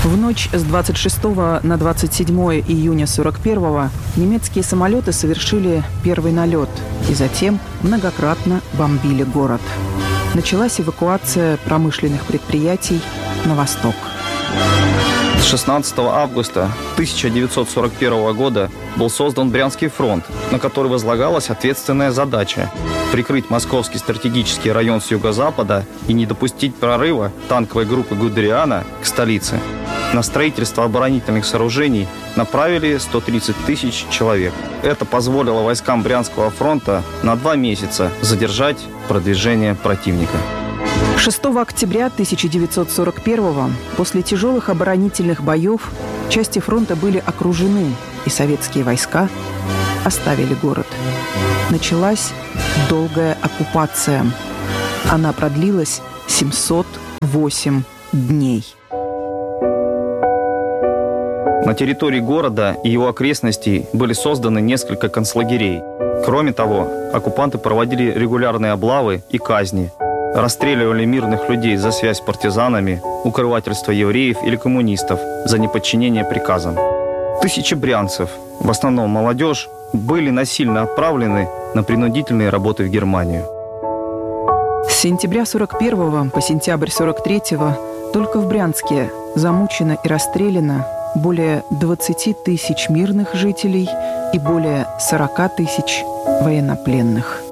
В ночь с 26 на 27 июня 1941-го немецкие самолеты совершили первый налет и затем многократно бомбили город. Началась эвакуация промышленных предприятий на восток. С 16 августа 1941 года был создан Брянский фронт, на который возлагалась ответственная задача – прикрыть московский стратегический район с юго-запада и не допустить прорыва танковой группы Гудериана к столице. На строительство оборонительных сооружений направили 130 тысяч человек. Это позволило войскам Брянского фронта на 2 месяца задержать продвижение противника. 6 октября 1941-го после тяжелых оборонительных боев части фронта были окружены, и советские войска оставили город. Началась долгая оккупация. Она продлилась 708 дней. На территории города и его окрестностей были созданы несколько концлагерей. Кроме того, оккупанты проводили регулярные облавы и казни, расстреливали мирных людей за связь с партизанами, укрывательство евреев или коммунистов за неподчинение приказам. Тысячи брянцев, в основном молодежь, были насильно отправлены на принудительные работы в Германию. С сентября 1941 по сентябрь 1943 только в Брянске замучено и расстреляно более 20 тысяч мирных жителей и более 40 тысяч военнопленных.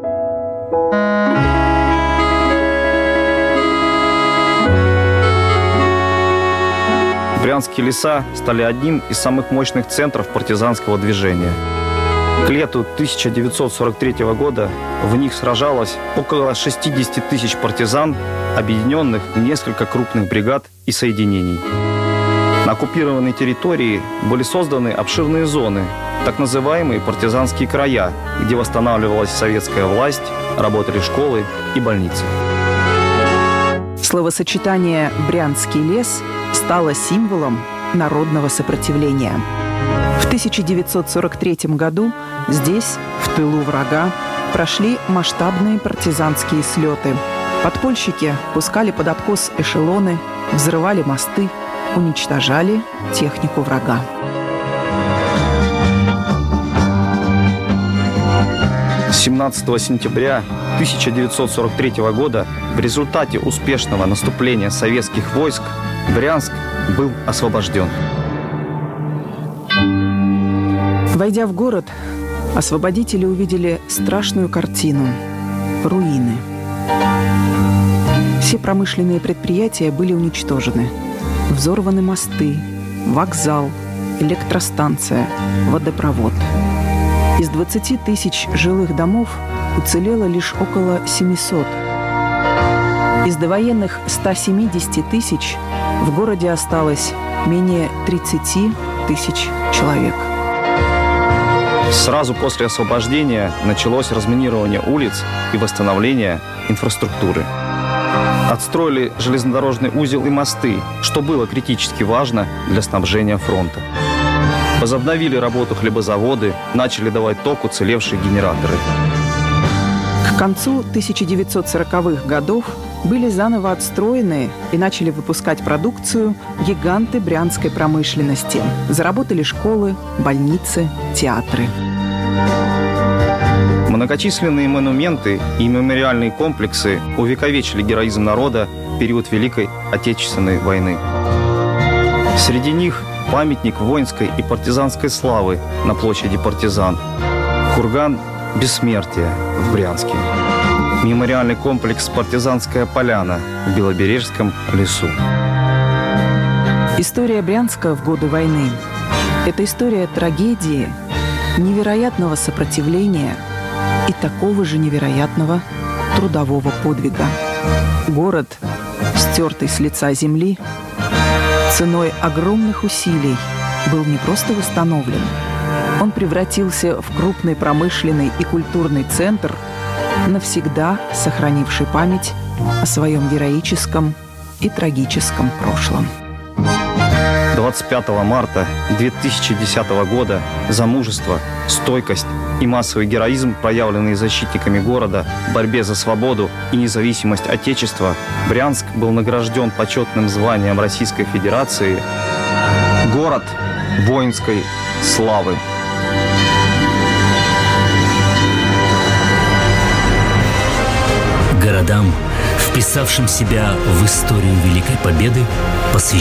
Брянские леса стали одним из самых мощных центров партизанского движения. К лету 1943 года в них сражалось около 60 тысяч партизан, объединенных в несколько крупных бригад и соединений. На оккупированной территории были созданы обширные зоны, так называемые партизанские края, где восстанавливалась советская власть, работали школы и больницы. Словосочетание «Брянский лес» стало символом народного сопротивления. В 1943 году здесь, в тылу врага, прошли масштабные партизанские слеты. Подпольщики пускали под откос эшелоны, взрывали мосты, уничтожали технику врага. С 17 сентября 1943 года в результате успешного наступления советских войск Брянск был освобожден. Войдя в город, освободители увидели страшную картину – руины. Все промышленные предприятия были уничтожены. Взорваны мосты, вокзал, электростанция, водопровод. Из 20 тысяч жилых домов уцелело лишь около 700. Из довоенных 170 тысяч в городе осталось менее 30 тысяч человек. Сразу после освобождения началось разминирование улиц и восстановление инфраструктуры. Отстроили железнодорожный узел и мосты, что было критически важно для снабжения фронта. Возобновили работу хлебозаводы, начали давать ток уцелевшие генераторы. К концу 1940-х годов были заново отстроены и начали выпускать продукцию гиганты брянской промышленности. Заработали школы, больницы, театры. Многочисленные монументы и мемориальные комплексы увековечили героизм народа в период Великой Отечественной войны. Среди них памятник воинской и партизанской славы на площади Партизан, курган Бессмертия в Брянске, мемориальный комплекс «Партизанская поляна» в Белобережском лесу. История Брянска в годы войны – это история трагедии, невероятного сопротивления и такого же невероятного трудового подвига. Город, стертый с лица земли, ценой огромных усилий был не просто восстановлен, он превратился в крупный промышленный и культурный центр, навсегда сохранивший память о своем героическом и трагическом прошлом. 25 марта 2010 года за мужество, стойкость и массовый героизм, проявленные защитниками города в борьбе за свободу и независимость Отечества, Брянск был награжден почетным званием Российской Федерации Город воинской славы. Городам, вписавшим себя в историю Великой Победы, посвящен